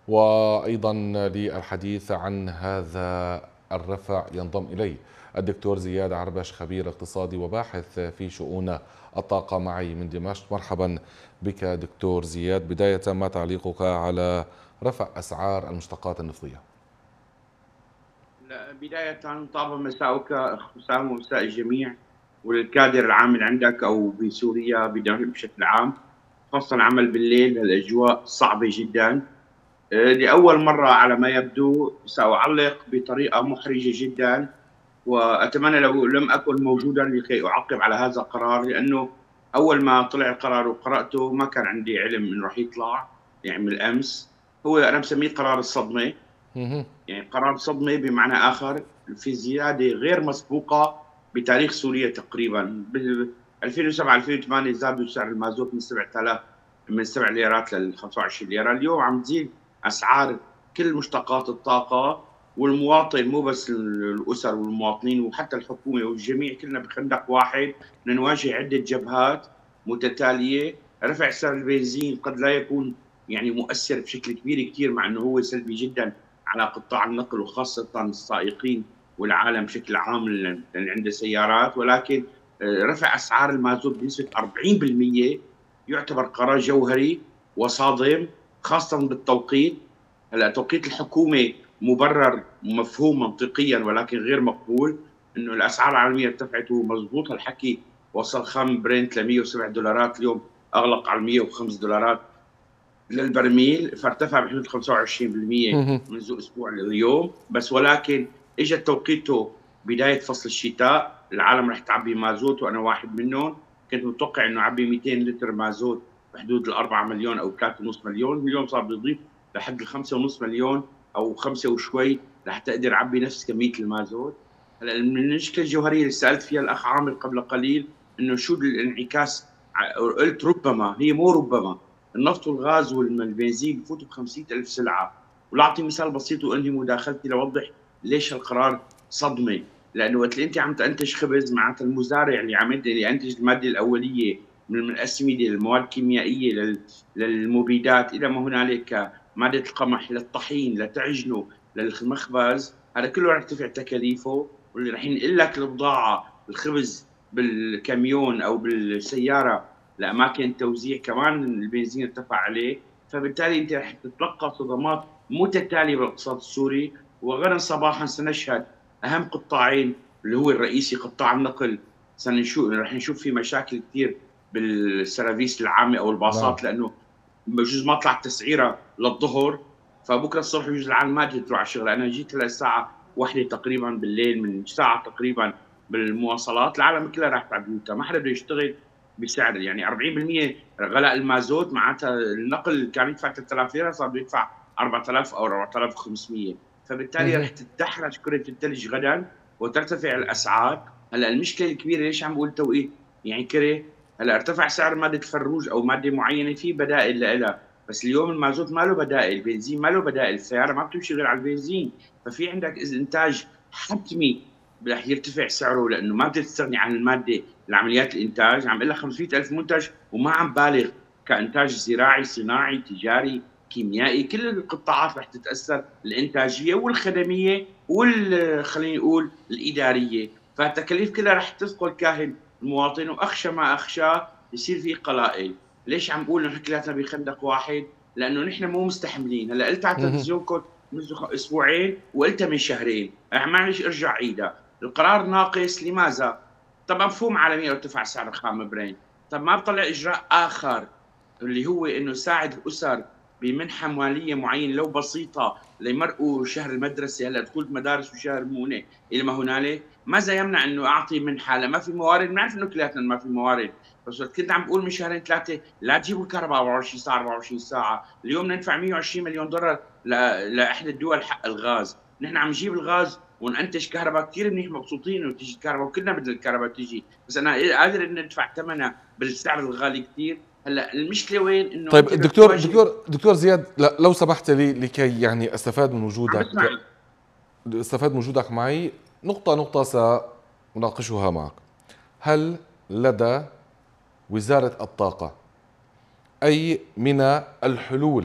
وأيضا للحديث عن هذا الرفع ينضم إلي الدكتور زياد عربش، خبير اقتصادي وباحث في شؤون الطاقة، معي من دمشق. مرحبا بك دكتور زياد. بداية، ما تعليقك على رفع أسعار المشتقات النفطية؟ بداية طاب مساؤك أخ حسام ومساء الجميع، وللكادر العامل عندك أو بسوريا بشكل عام، خاصة العمل بالليل. الأجواء صعبة جدا. لأول مرة على ما يبدو سأعلق بطريقة محرجة جدا، وأتمنى لو لم أكن موجودا لكي أعقب على هذا القرار، لأنه أول ما طلع القرار وقرأته ما كان عندي علم إنه راح يطلع، يعني من الأمس. هو أنا مسميه قرار الصدمة. يعني قرار صدمة بمعنى آخر، في زيادة غير مسبوقة بتاريخ سوريا تقريبا. بال 2007 2008 زادوا سعر المازوت من 7000، من 7 ليرات لل 25 ليرة. اليوم عم تزيد أسعار كل مشتقات الطاقة، والمواطن مو بس الأسر والمواطنين، وحتى الحكومة والجميع كلنا بخندق واحد، نواجه عدة جبهات متتالية. رفع سعر البنزين قد لا يكون يعني مؤثر بشكل كبير كثير، مع أنه هو سلبي جدا على قطاع النقل وخاصة السائقين والعالم بشكل عام اللي عنده سيارات، ولكن رفع أسعار المازوت بنسبة 40% يعتبر قرار جوهري وصادم، خاصة بالتوقيت. هلا توقيت الحكومة مبرر ومفهوم منطقيا، ولكن غير مقبول. انه الاسعار العالميه ارتفعت ومضبوط هالحكي. وصل خام برنت ل 107 دولارات، اليوم اغلق على 105 دولارات للبرميل، فارتفع بحدود 25% منذ اسبوع لليوم بس. ولكن اجى توقيته بدايه فصل الشتاء، العالم رح تعبي مازوت وانا واحد منهم. كنت متوقع انه اعبي 200 لتر مازوت بحدود ال 4 مليون او 3.5 مليون، اليوم صار بيضيف لحد ال 5.5 مليون او 5 وشوي لحتى اقدر اعبي نفس كميه المازوت. هلا المشكله الجوهريه اللي سالت فيها الاخ عامر قبل قليل، انه شو الانعكاس. قلت ربما، هي مو ربما. النفط والغاز والبنزين بفوتوا ب 50,000 سلعه. ولاعطي مثال بسيط وانهي مداخلتي لوضح ليش القرار صدمه. لانه وقت اللي انت عم تنتج خبز، معناتها المزارع اللي ينتج الماده الاوليه من الاسمده للمواد الكيميائيه للمبيدات الى ما هنالك ماده القمح للطحين لتعجنه للمخبز، هذا كله رح ترتفع تكاليفه. واللي رح ينقل لك البضاعه الخبز بالكاميون او بالسياره لاماكن التوزيع كمان البنزين ارتفع عليه. فبالتالي انت رح تتلقى صدمات متتاليه بالاقتصاد السوري. وغدا صباحا سنشهد اهم قطاعين اللي هو الرئيسي قطاع النقل، رح نشوف في مشاكل كثير بالسيرفيس العامه او نعم. الباصات، لانه بجوز ما طلعت تسعيره للظهر، فبكره الصبح بجوز العالم ما تروح على الشغل. انا جيت هلا الساعه 1 تقريبا بالليل، من ساعه تقريبا بالمواصلات، العالم كلها راحت على بيوتها، ما حدا بده يشتغل بسعر يعني 40% غلاء المازوت. معناتها النقل كان يدفع 3000 ليره صار بده يدفع 4000 او 4500. فبالتالي رح تتدحرج كره الثلج غدا وترتفع الاسعار. هلا المشكله الكبيره ليش عم بقول توقيت يعني كره؟ هلا ارتفع سعر ماده الفروج او ماده معينه، في بدائل لها، بس اليوم المازوت ما له بدائل، البنزين ما له بدائل، السياره ما بتمشي غير على البنزين. ففي عندك انتاج حتمي رح يرتفع سعره، لانه ما بتقدر تستغني عن الماده لعمليات الانتاج. عم اقول لك 500,000 منتج وما عم بالغ، كانتاج زراعي صناعي تجاري كيميائي، كل القطاعات رح تتاثر، الانتاجيه والخدميه خلينا نقول الاداريه. فالتكاليف كلها رح تثقل كاهل المواطن، واخشى ما اخشاه يصير في قلائل. ليش عم بقول نحن كلياتنا بخندق واحد؟ لانه نحن مو مستحملين. هلا قلت على تلفزيونكم منذ اسبوعين وقلتها من شهرين، معلش ارجع عيدها. القرار ناقص لماذا؟ طب مفهوم عالميا ارتفع سعر الخام برين، طب ما بطلع اجراء اخر اللي هو انه يساعد الاسر بمنحه ماليه معينه لو بسيطه ليمرقوا شهر المدرسه. هلا دخول المدارس وشهر مونه الى ما هنالك، ماذا يمنع انه اعطي منحه؟ ما في موارد، بنعرف انه كلياتنا ما في موارد، بس وقت كنت عم بقول من شهرين ثلاثه لا تجيبوا الكهرباء 24 ساعه 24 ساعه، اليوم ندفع 120 مليون دولار لاحدى الدول حق الغاز. نحن عم نجيب الغاز وننتج كهرباء كثير منيح، مبسوطين انه تيجي الكهرباء وكلنا بدنا الكهرباء تيجي، بس انا قادر ان ندفع ثمنها بالسعر الغالي كثير. هلا المشكله وين؟ انه طيب انت بدك الدكتور تواجه. دكتور زياد، لو سمحت لي لكي يعني استفاد من عم وجودك، بسمعك. معي، نقطة نقطة سأناقشها معك. هل لدى وزارة الطاقة أي من الحلول